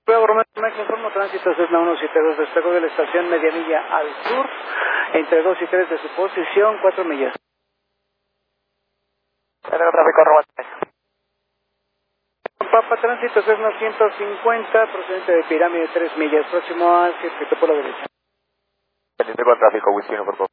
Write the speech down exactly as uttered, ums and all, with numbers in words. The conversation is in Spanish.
Bravo Romeo, Max informo tránsito Cessna ciento setenta y dos, despegó de la estación media milla al sur, entre dos y tres de su posición, cuatro millas. Tráfico Romeo. Papa tránsito Cessna ciento cincuenta, procedente de Pirámide, tres millas, próximo al circuito por la derecha. Pendiente con tráfico, Wisino, por favor.